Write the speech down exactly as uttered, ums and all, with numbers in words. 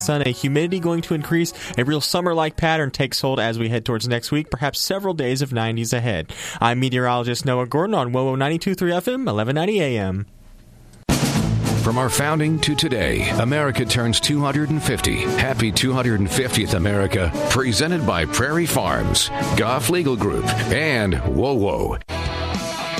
Sun, a humidity going to increase. A real summer-like pattern takes hold as we head towards next week, perhaps several days of nineties ahead. I'm meteorologist Noah Gordon on W O W O ninety-two point three F M, eleven ninety A M. From our founding to today, America turns two hundred fifty. Happy two hundred fiftieth, America. Presented by Prairie Farms, Goff Legal Group, and W O W O.